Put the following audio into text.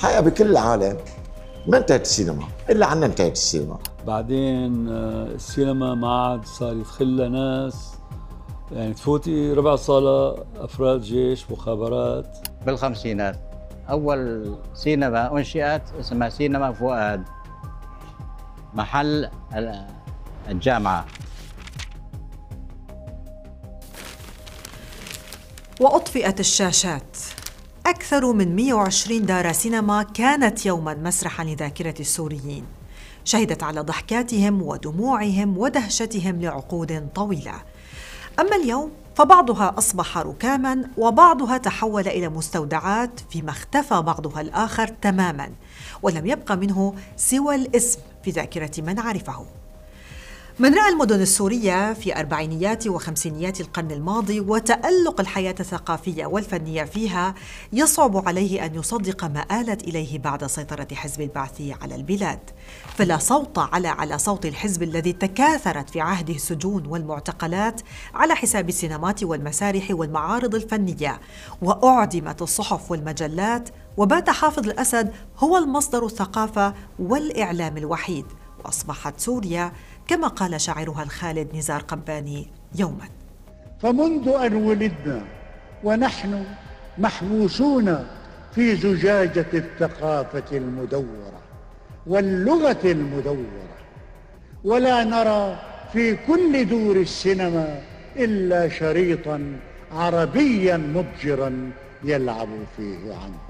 حقيقة بكل العالم ما انتهت السينما، إلا عنا انتهت السينما. بعدين السينما ما عاد صار يدخل لها ناس، يعني تفوتي ربع صالة أفراد جيش مخابرات. بالخمسينات أول سينما أنشئت اسمها سينما فؤاد، محل الجامعة. وأطفئت الشاشات. أكثر من 120 دار سينما كانت يوماً مسرحاً لذاكرة السوريين، شهدت على ضحكاتهم ودموعهم ودهشتهم لعقود طويلة. أما اليوم فبعضها أصبح ركاماً وبعضها تحول إلى مستودعات، فيما اختفى بعضها الآخر تماماً، ولم يبقى منه سوى الاسم في ذاكرة من عرفه. من رأى المدن السورية في أربعينيات وخمسينيات القرن الماضي وتألق الحياة الثقافية والفنية فيها، يصعب عليه أن يصدق ما آلت إليه بعد سيطرة حزب البعث على البلاد. فلا صوت على صوت الحزب الذي تكاثرت في عهده السجون والمعتقلات على حساب السينمات والمسارح والمعارض الفنية، وأعدمت الصحف والمجلات، وبات حافظ الأسد هو المصدر الثقافة والإعلام الوحيد. وأصبحت سوريا كما قال شاعرها الخالد نزار قباني يوما: فمنذ أن ولدنا ونحن محبوسون في زجاجة الثقافة المدورة واللغة المدورة، ولا نرى في كل دور السينما إلا شريطا عربيا مضجرا يلعب فيه عنه.